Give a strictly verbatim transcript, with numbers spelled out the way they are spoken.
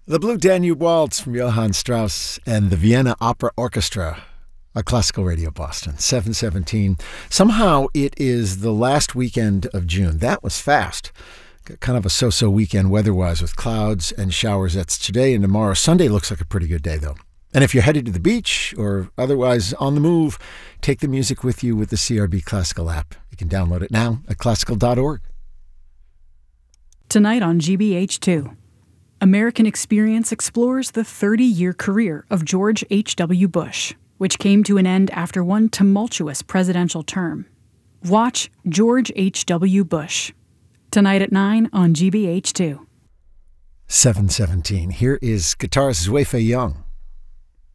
The Blue Danube Waltz from Johann Strauss and the Vienna Opera Orchestra, a Classical Radio Boston, seven seventeen. Somehow it is the last weekend of June. That was fast. Got kind of a so-so weekend weather-wise with clouds and showers. That's today and tomorrow. Sunday looks like a pretty good day, though. And if you're headed to the beach or otherwise on the move, take the music with you with the C R B Classical app. You can download it now at classical dot org. Tonight on G B H two, American Experience explores the thirty-year career of George H W. Bush, which came to an end after one tumultuous presidential term. Watch George H W. Bush. Tonight at nine on G B H two. seven seventeen. Here is guitarist Zwee Fei Young.